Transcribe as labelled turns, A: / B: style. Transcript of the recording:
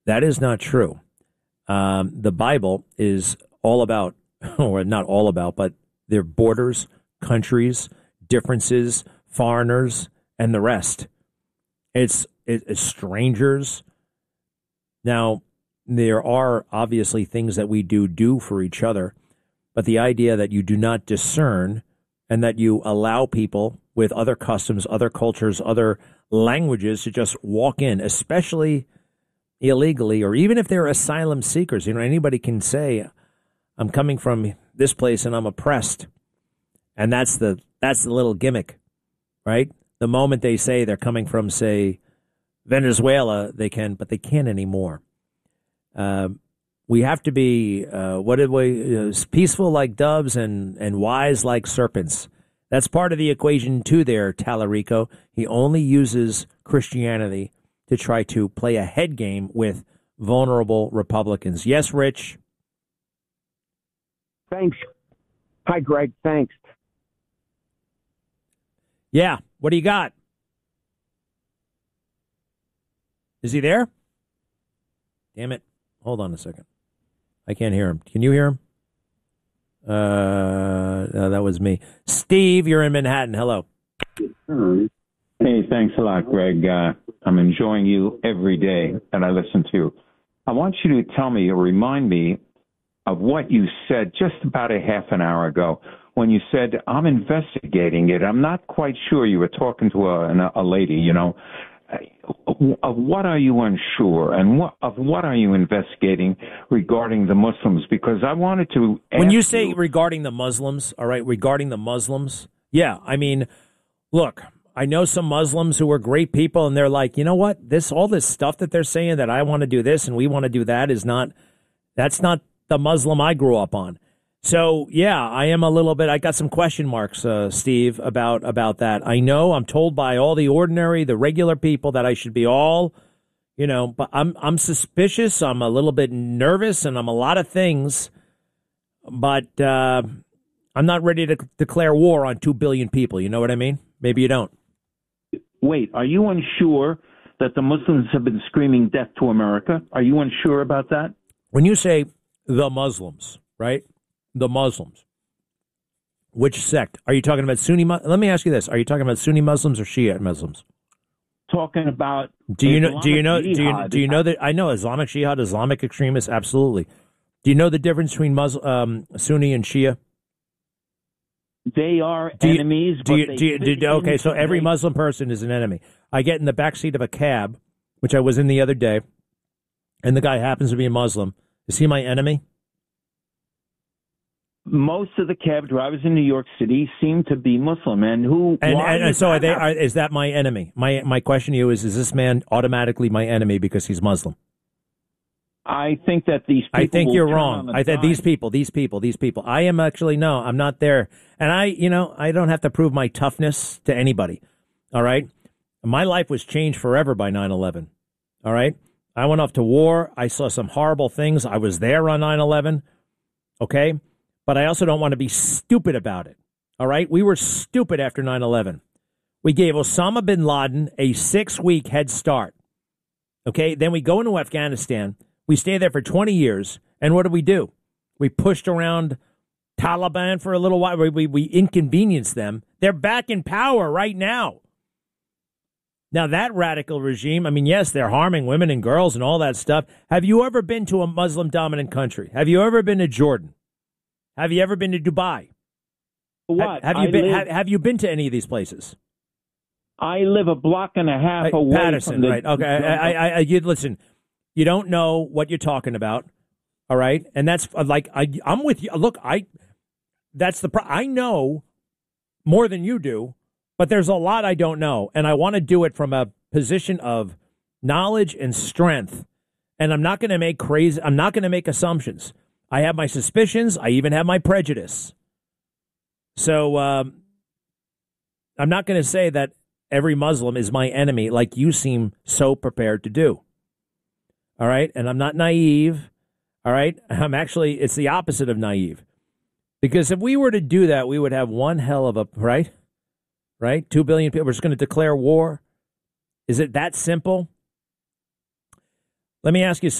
A: That is not true. The Bible is all about, or not all about, but their borders, countries, differences, foreigners, and the rest. It's strangers. Now, there are obviously things that we do for each other, but the idea that you do not discern and that you allow people with other customs, other cultures, other languages to just walk in, especially illegally, or even if they're asylum seekers. You know, anybody can say, I'm coming from this place and I'm oppressed. And that's the little gimmick, right? The moment they say they're coming from, say, Venezuela, they can, but they can't anymore. We have to be peaceful like doves and wise like serpents. That's part of the equation too there, Talarico. He only uses Christianity to try to play a head game with vulnerable Republicans. Yes, Rich?
B: Thanks. Hi, Greg. Thanks.
A: Yeah. What do you got? Is he there? Damn it. Hold on a second. I can't hear him. Can you hear him? No, that was me. Steve, you're in Manhattan. Hello.
C: Hey, thanks a lot, Greg. I'm enjoying you every day that I listen to. I want you to tell me or remind me of what you said just about a half an hour ago when you said, I'm investigating it. I'm not quite sure. You were talking to a lady, you know. Of what are you unsure, and of what are you investigating regarding the Muslims? Because I wanted to ask
A: when you say regarding the Muslims, all right, regarding the Muslims, yeah, I mean, look, I know some Muslims who are great people, and they're like, you know what, all this stuff that they're saying that I want to do this and we want to do that that's not the Muslim I grew up on. So, yeah, I am a little bit, I got some question marks, Steve, about that. I know I'm told by all the regular people that I should be all, you know, but I'm suspicious. I'm a little bit nervous and I'm a lot of things, but I'm not ready to declare war on 2 billion people. You know what I mean? Maybe you don't.
C: Wait, are you unsure that the Muslims have been screaming death to America? Are you unsure about that?
A: When you say the Muslims, right? The Muslims. Which sect? Are you talking about Sunni? Let me ask you this. Are you talking about Sunni Muslims or Shia Muslims?
C: Talking about
A: Do you know that I know Islamic Jihad, Islamic extremists, absolutely. Do you know the difference between Sunni and Shia?
C: They are enemies.
A: Okay, so every Muslim person is an enemy. I get in the backseat of a cab, which I was in the other day, and the guy happens to be a Muslim. Is he my enemy?
C: Most of the cab drivers in New York City seem to be Muslim,
A: is that my enemy? My question to you is this man automatically my enemy because he's Muslim?
C: I think that these people.
A: I think you're wrong. I think these people. I am actually no. I'm not there, and I don't have to prove my toughness to anybody. All right, my life was changed forever by 9/11. All right, I went off to war. I saw some horrible things. I was there on 9/11. Okay. But I also don't want to be stupid about it. All right? We were stupid after 9/11. We gave Osama bin Laden a 6-week head start. Okay? Then we go into Afghanistan. We stay there for 20 years. And what do? We pushed around Taliban for a little while. We inconvenienced them. They're back in power right now. Now, that radical regime, I mean, yes, they're harming women and girls and all that stuff. Have you ever been to a Muslim-dominant country? Have you ever been to Jordan? Have you ever been to Dubai?
C: What?
A: Have you been to any of these places?
C: I live a block and a half away
A: Patterson,
C: from the...
A: right. Okay, you listen, you don't know what you're talking about, all right? And that's like, I'm with you. Look, I know more than you do, but there's a lot I don't know, and I want to do it from a position of knowledge and strength, and I'm not going to make assumptions. I have my suspicions. I even have my prejudice. So I'm not going to say that every Muslim is my enemy like you seem so prepared to do. All right? And I'm not naive. All right? It's the opposite of naive. Because if we were to do that, we would have one hell of a, right? 2 billion people. We're just going to declare war. Is it that simple? Let me ask you